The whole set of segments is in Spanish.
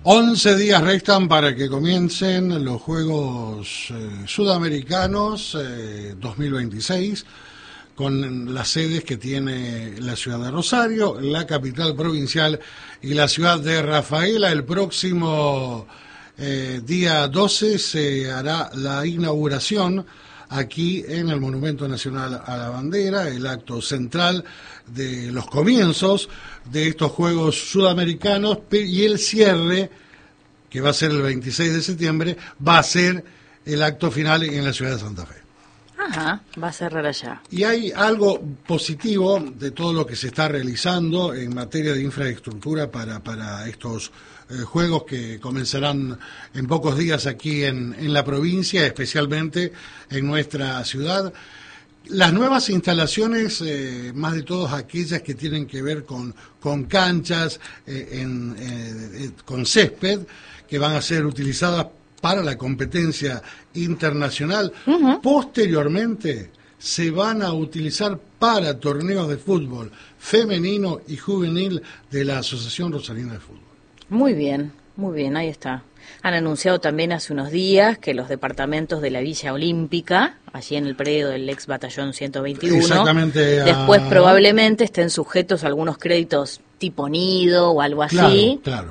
11 días restan para que comiencen los Juegos Sudamericanos 2026, con las sedes que tiene la ciudad de Rosario, la capital provincial y la ciudad de Rafaela. El próximo día 12 se hará la inauguración aquí en el Monumento Nacional a la Bandera, el acto central de los comienzos de estos Juegos Sudamericanos, y el cierre, que va a ser el 26 de septiembre, va a ser el acto final en la ciudad de Santa Fe. Ajá, va a cerrar allá. Y hay algo positivo de todo lo que se está realizando en materia de infraestructura para estos juegos que comenzarán en pocos días aquí en la provincia, especialmente en nuestra ciudad. Las nuevas instalaciones, más de todas aquellas que tienen que ver con canchas, con césped, que van a ser utilizadas para la competencia internacional, posteriormente se van a utilizar para torneos de fútbol femenino y juvenil de la Asociación Rosarina de Fútbol. Muy bien, ahí está. Han anunciado también hace unos días que los departamentos de la Villa Olímpica, allí en el predio del ex Batallón 121, después probablemente estén sujetos a algunos créditos tipo nido o algo así. Claro.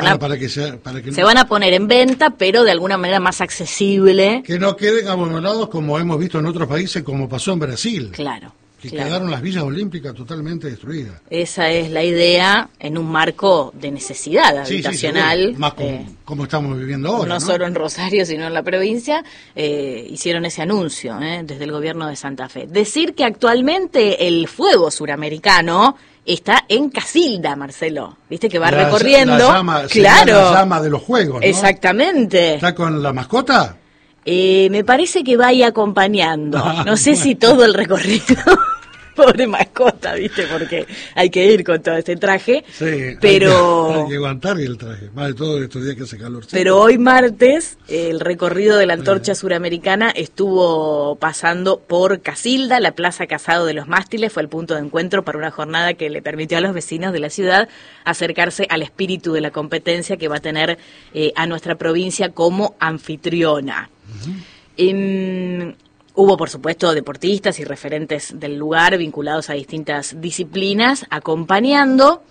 Se van a poner en venta, pero de alguna manera más accesible. Que no queden abandonados como hemos visto en otros países, como pasó en Brasil. Claro. Quedaron las villas olímpicas totalmente destruidas. Esa es la idea en un marco de necesidad habitacional. Sí, más como estamos viviendo ahora. No solo en Rosario, sino en la provincia. Hicieron ese anuncio desde el gobierno de Santa Fe. Decir que actualmente el fuego suramericano está en Casilda, Marcelo. ¿Viste que va recorriendo? La llama de los juegos, ¿no? Exactamente. ¿Está con la mascota? Me parece que va ahí acompañando. No sé si todo el recorrido. Pobre mascota, ¿viste? Porque hay que ir con todo este traje. Sí, pero hay que aguantar el traje, más de todo estos días que hace calor. Pero hoy martes, el recorrido de la antorcha suramericana estuvo pasando por Casilda, la Plaza Casado de los Mástiles. Fue el punto de encuentro para una jornada que le permitió a los vecinos de la ciudad acercarse al espíritu de la competencia que va a tener a nuestra provincia como anfitriona. Hubo, por supuesto, deportistas y referentes del lugar vinculados a distintas disciplinas acompañando,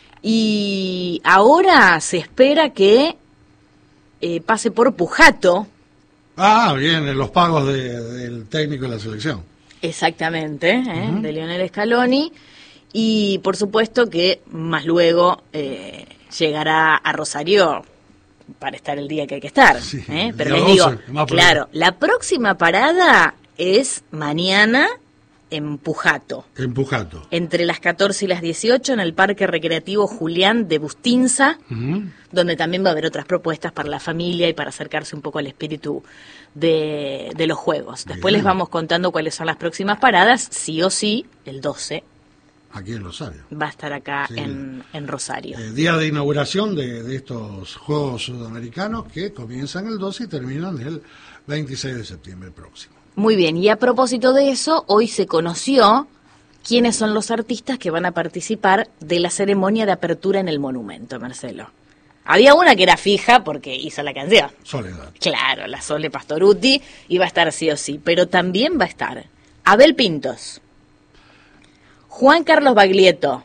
y ahora se espera que pase por Pujato. Bien, los pagos del técnico de la selección. Exactamente, de Lionel Scaloni, y por supuesto que más luego llegará a Rosario para estar el día que hay que estar. Sí, pero les digo, claro, la próxima parada es mañana en Pujato. En Pujato. Entre las 14 y las 18 en el Parque Recreativo Julián de Bustinza, donde también va a haber otras propuestas para la familia y para acercarse un poco al espíritu de los juegos. Después les vamos contando cuáles son las próximas paradas. Sí o sí, el 12. Aquí en Rosario. Va a estar acá en Rosario. Día de inauguración de estos Juegos Sudamericanos que comienzan el 12 y terminan el 26 de septiembre próximo. Muy bien, y a propósito de eso, hoy se conoció quiénes son los artistas que van a participar de la ceremonia de apertura en el monumento, Marcelo. Había una que era fija porque hizo la canción. Soledad. Claro, la Sole Pastorutti iba a estar sí o sí, pero también va a estar Abel Pintos, Juan Carlos Baglietto,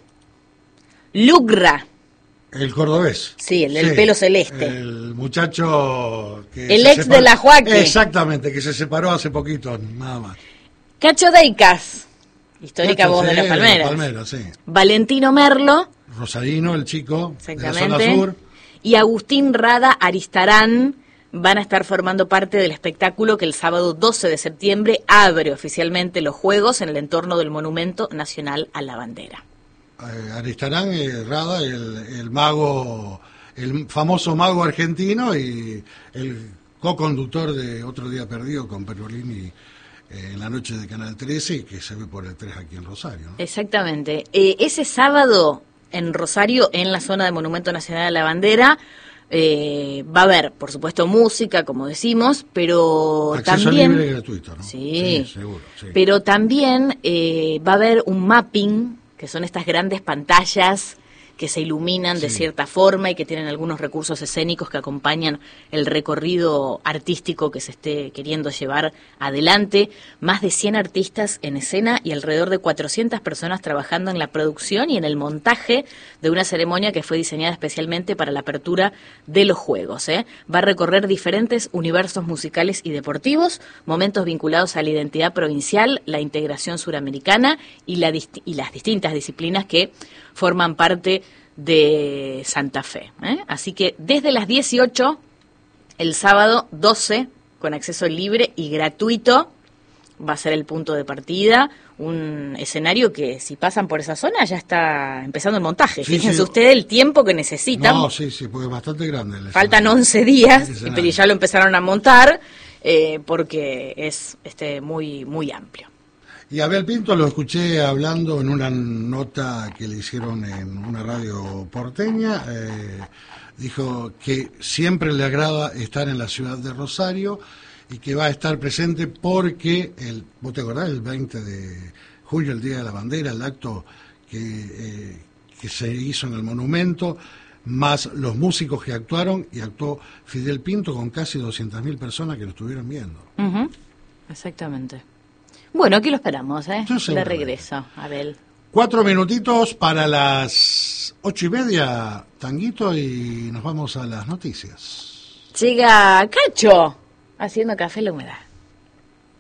Lucra. El cordobés. Sí, el del pelo celeste. El muchacho que el ex de la Joaquín. Exactamente, que se separó hace poquito, nada más. Cacho Deicas, histórica voz de las Palmeras. Sí. Valentino Merlo. Rosarino, el chico de la zona Exactamente. sur. Y Agustín Rada Aristarán van a estar formando parte del espectáculo que el sábado 12 de septiembre abre oficialmente los Juegos en el entorno del Monumento Nacional a la Bandera. Aristarán, Rada, el mago, el famoso mago argentino y el co-conductor de Otro Día Perdido con Pergolini en la noche de Canal 13, y que se ve por el 3 aquí en Rosario, ¿no? Exactamente. Ese sábado en Rosario, en la zona del Monumento Nacional a la Bandera, va a haber, por supuesto, música, como decimos, pero acceso también libre y gratuito, ¿no? Sí, seguro. Sí. Pero también va a haber un mapping, que son estas grandes pantallas que se iluminan de cierta forma y que tienen algunos recursos escénicos que acompañan el recorrido artístico que se esté queriendo llevar adelante. Más de 100 artistas en escena y alrededor de 400 personas trabajando en la producción y en el montaje de una ceremonia que fue diseñada especialmente para la apertura de los Juegos. Va a recorrer diferentes universos musicales y deportivos, momentos vinculados a la identidad provincial, la integración suramericana y las distintas disciplinas que forman parte de Santa Fe. Así que desde las 18, el sábado 12, con acceso libre y gratuito, va a ser el punto de partida, un escenario que si pasan por esa zona ya está empezando el montaje. Sí, Fíjense ustedes el tiempo que necesitan. No, sí, porque es bastante grande. Faltan 11 días, pero ya lo empezaron a montar porque es muy, muy amplio. Y Abel Pinto lo escuché hablando en una nota que le hicieron en una radio porteña. Dijo que siempre le agrada estar en la ciudad de Rosario y que va a estar presente porque, ¿vos te acordás? El 20 de julio, el Día de la Bandera, el acto que se hizo en el monumento, más los músicos que actuaron, y actuó Fidel Pinto con casi 200.000 personas que lo estuvieron viendo. Exactamente. Bueno, aquí lo esperamos, de regreso, Abel. 4 minutitos para las 8:30, Tanguito, y nos vamos a las noticias. Llega Cacho, haciendo café en la humedad.